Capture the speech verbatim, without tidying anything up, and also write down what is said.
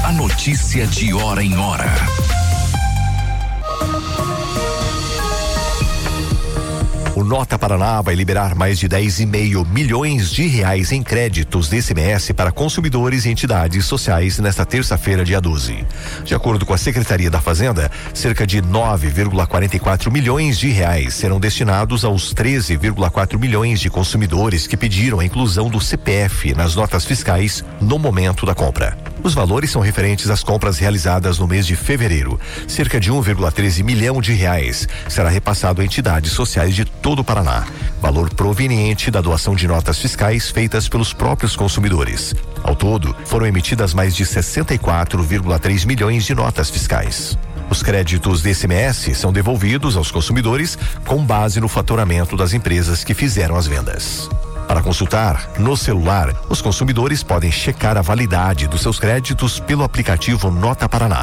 A notícia de hora em hora. O Nota Paraná vai liberar mais de dez vírgula cinco milhões de reais em créditos de I C M S para consumidores e entidades sociais nesta terça-feira, dia doze. De acordo com a Secretaria da Fazenda, cerca de nove vírgula quarenta e quatro milhões de reais serão destinados aos treze vírgula quatro milhões de consumidores que pediram a inclusão do C P F nas notas fiscais no momento da compra. Os valores são referentes às compras realizadas no mês de fevereiro. Cerca de um vírgula treze milhão de reais será repassado a entidades sociais de todo o Paraná. Valor proveniente da doação de notas fiscais feitas pelos próprios consumidores. Ao todo, foram emitidas mais de sessenta e quatro vírgula três milhões de notas fiscais. Os créditos de I C M S são devolvidos aos consumidores com base no faturamento das empresas que fizeram as vendas. Para consultar no celular, os consumidores podem checar a validade dos seus créditos pelo aplicativo Nota Paraná.